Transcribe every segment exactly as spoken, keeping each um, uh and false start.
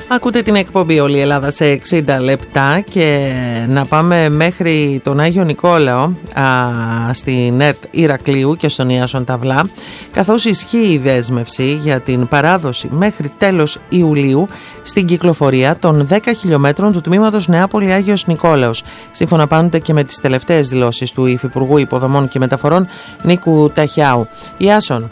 Ακούτε την εκπομπή Όλη η Ελλάδα σε εξήντα λεπτά και να πάμε μέχρι τον Άγιο Νικόλαο α, στην ΕΡΤ Ηρακλείου και στον Ιάσον Ταυλά, καθώς ισχύει η δέσμευση για την παράδοση μέχρι τέλος Ιουλίου στην κυκλοφορία των δέκα χιλιόμετρων του τμήματος Νεάπολη Άγιος Νικόλαος, σύμφωνα πάντοτε και με τις τελευταίες δηλώσεις του Υφυπουργού Υποδομών και Μεταφορών Νίκου Ταχιάου. Ιάσον.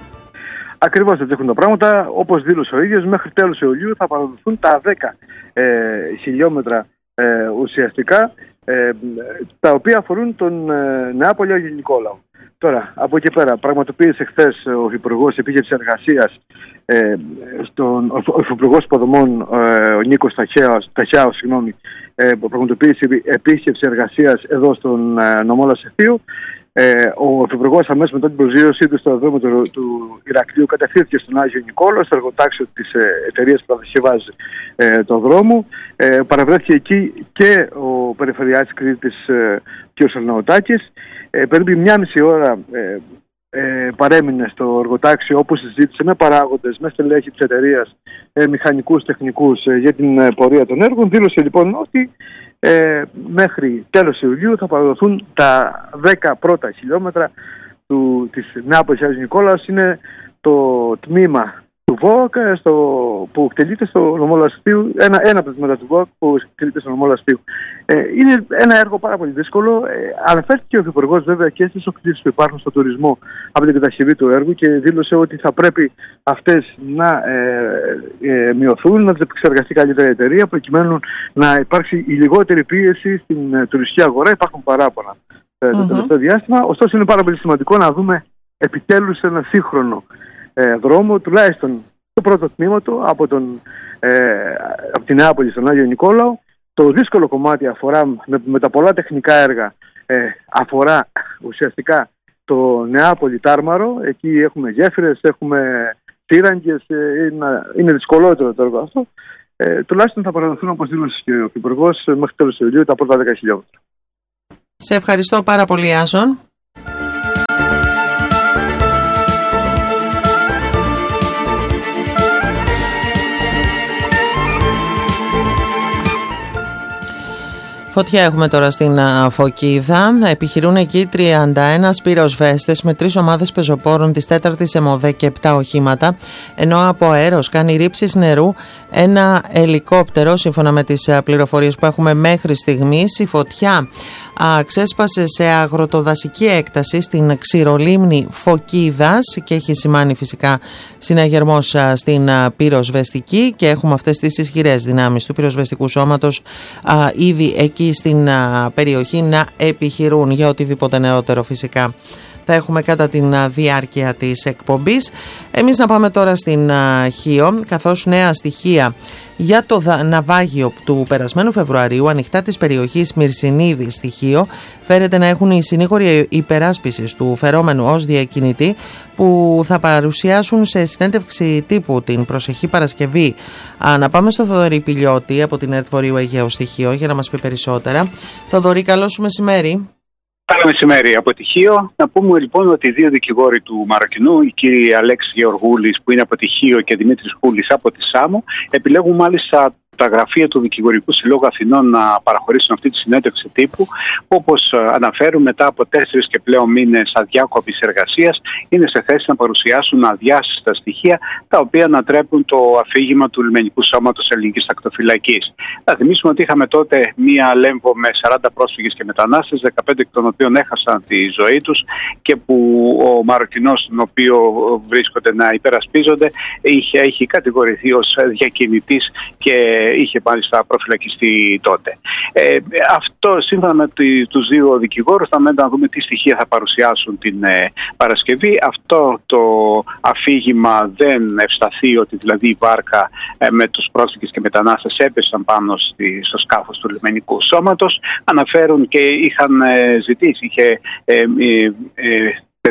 Ακριβώς έτσι έχουν τα πράγματα. Όπως δήλωσε ο ίδιος, μέχρι τέλος Ιουλίου θα παραδοθούν τα δέκα ε, χιλιόμετρα ε, ουσιαστικά, ε, τα οποία αφορούν τον ε, Νεάπολη Άγιο Νικόλαο. Τώρα, από εκεί πέρα, πραγματοποίησε χθες ο Υπουργός Επίγευσης Εργασίας, ε, στον, ο Υπουργός Υποδομών, ε, ο Νίκος Ταχιάου, συγγνώμη, ε, πραγματοποίησε επίσκεψη εργασίας εδώ στον ε, νομό Λασιθίου. Ε, ο Υφυπουργός αμέσως μετά την προσγείωσή του στο αεροδρόμιο του, του Ηρακλείου κατευθύνθηκε στον Άγιο Νικόλαο, στο εργοτάξιο της ε, εταιρείας που κατασκευάζει ε, το δρόμο. Ε, παραβρέθηκε εκεί και ο Περιφερειάρχης Κρήτης ε, κ. Σαλναωτάκης. Ε, περίπου μια μισή ώρα ε, ε, παρέμεινε στο εργοτάξιο, όπου συζήτησε με παράγοντες, με στελέχη της εταιρείας, ε, μηχανικούς, τεχνικούς ε, για την ε, πορεία των έργων. Δήλωσε λοιπόν ότι Ε, μέχρι τέλος Ιουλίου θα παραδοθούν τα δέκα πρώτα χιλιόμετρα του, της Νεάπολης Άγιος Νικόλαος. Είναι το τμήμα του ΒΟΚ στο, που εκτελείται στο νομό Λασιθίου, ένα, ένα από τα τμήματα του ΒΟΚ που εκτελείται στο νομό Λασιθίου. Ε, είναι ένα έργο πάρα πολύ δύσκολο. Ε, αναφέρθηκε ο Υπουργός βέβαια και στις οκλήσεις που υπάρχουν στο τουρισμό από την κατασκευή του έργου και δήλωσε ότι θα πρέπει αυτές να ε, ε, μειωθούν, να τις επεξεργαστεί καλύτερα η εταιρεία, προκειμένου να υπάρξει η λιγότερη πίεση στην ε, τουριστική αγορά. Υπάρχουν παράπονα ε, το mm-hmm. τελευταίο διάστημα. Ωστόσο, είναι πάρα πολύ σημαντικό να δούμε επιτέλους ένα σύγχρονο ε, δρόμο, τουλάχιστον το πρώτο τμήμα του, από, τον, ε, από την Νεάπολη στον Άγιο Νικόλαο. Το δύσκολο κομμάτι αφορά, με, με τα πολλά τεχνικά έργα, ε, αφορά ουσιαστικά το Νεάπολη Τάρμαρο. Εκεί έχουμε γέφυρες, έχουμε τύραγγες, ε, είναι, είναι δυσκολότερο το έργο αυτό. Ε, τουλάχιστον θα παραδοθούν, όπως δήλωσε και ο Υπουργός, μέχρι τέλος Ιουλίου τα πρώτα δέκα χιλιόμετρα. Σε ευχαριστώ πάρα πολύ, Άσον. Φωτιά έχουμε τώρα στην Φωκίδα. Επιχειρούν εκεί τριάντα ένα πυροσβέστες με τρεις ομάδες πεζοπόρων της τέταρτης ΕΜΟΒΕ και επτά οχήματα, ενώ από αέρος κάνει ρήψεις νερού ένα ελικόπτερο. Σύμφωνα με τις πληροφορίες που έχουμε μέχρι στιγμής, η φωτιά α, ξέσπασε σε αγροτοδασική έκταση στην ξηρολίμνη Φωκίδας και έχει σημάνει φυσικά συναγερμός α, στην α, πυροσβεστική, και έχουμε αυτές τις ισχυρές δυνάμεις του πυροσβεστικού σώματος α, ήδη εκεί στην α, περιοχή να επιχειρούν για οτιδήποτε νεότερο φυσικά θα έχουμε κατά τη διάρκεια της εκπομπής. Εμείς να πάμε τώρα στην α, Χίο, καθώς νέα στοιχεία για το ναυάγιο του περασμένου Φεβρουαρίου ανοιχτά της περιοχής Μυρσινίδη στη Χίο φέρεται να έχουν οι συνήγοροι υπεράσπισης του φερόμενου ως διακινητή, που θα παρουσιάσουν σε συνέντευξη τύπου την προσεχή Παρασκευή. Α, να πάμε στο Θοδωρή Πηλιώτη από την ΕΡΤ Βορείου Αιγαίου στη Χίο για να μας πει περισσότερα. Θοδωρή, καλό σου μεσημέρι. Καλό μεσημέρι από τη Χίο. Να πούμε λοιπόν ότι οι δύο δικηγόροι του Μαροκινού, οι κύριοι Αλέξης Γεωργούλης που είναι από τη Χίο και Δημήτρης Χούλης από τη Σάμο, επιλέγουν μάλιστα τα γραφεία του Δικηγορικού Συλλόγου Αθηνών να παραχωρήσουν αυτή τη συνέντευξη τύπου, που όπως αναφέρουν μετά από τέσσερις και πλέον μήνες αδιάκοπης εργασίας είναι σε θέση να παρουσιάσουν αδιάσυστα στοιχεία τα οποία ανατρέπουν το αφήγημα του Λιμενικού Σώματος Ελληνικής Ακτοφυλακής. Θα θυμίσουμε ότι είχαμε τότε μία Λέμβο με σαράντα πρόσφυγες και μετανάστες, δεκαπέντε εκ των οποίων έχασαν τη ζωή τους και που ο Μαροκινός, τον οποίο βρίσκονται να υπερασπίζονται, είχε, είχε κατηγορηθεί ως διακινητής και είχε μάλιστα προφυλακιστεί τότε. Ε, αυτό σύμφωνα με τη, τους δύο δικηγόρους, θα μένει να δούμε τι στοιχεία θα παρουσιάσουν την ε, Παρασκευή. Αυτό το αφήγημα δεν ευσταθεί, ότι δηλαδή η βάρκα ε, με τους πρόσφυγες και μετανάστες έπεσαν πάνω στη, στο σκάφος του Λιμενικού Σώματος. Αναφέρουν και είχαν ε, ζητήσει, είχε ε, ε, ε,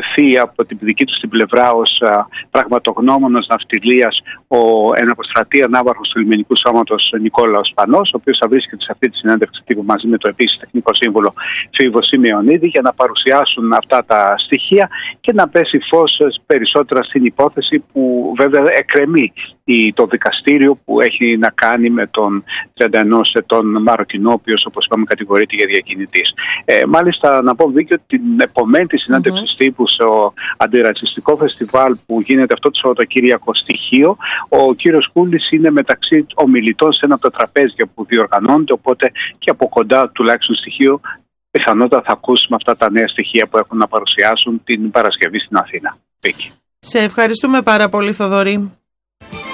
από την δική του την πλευρά ως πραγματογνώμονας ναυτιλίας ο εναποστρατεία ναύαρχος του Λιμενικού Σώματος Νικόλαος Πανός, ο οποίος θα βρίσκεται σε αυτή τη συνέντευξη τύπου μαζί με το επίσης τεχνικό σύμβολο Φίβο Σιμεωνίδη, για να παρουσιάσουν αυτά τα στοιχεία και να πέσει φως περισσότερα στην υπόθεση που βέβαια εκκρεμεί το δικαστήριο που έχει να κάνει με τον τριάντα ενός ετών Μαροκινό, ο οποίος, όπως είπαμε, κατηγορείται για διακινητής. Ε, μάλιστα, να πω δίκιο, την επομένη τη συνέντευξη mm-hmm. τύπου στο αντιρατσιστικό φεστιβάλ που γίνεται αυτό το Σαββατοκύριακο στη Χίο, ο κύριος Κούλης είναι μεταξύ ομιλητών σε ένα από τα τραπέζια που διοργανώνται, οπότε και από κοντά, τουλάχιστον στη Χίο, πιθανότατα θα ακούσουμε αυτά τα νέα στοιχεία που έχουν να παρουσιάσουν την Παρασκευή στην Αθήνα. Εκεί. Σε ευχαριστούμε πάρα πολύ, Θοδωρή.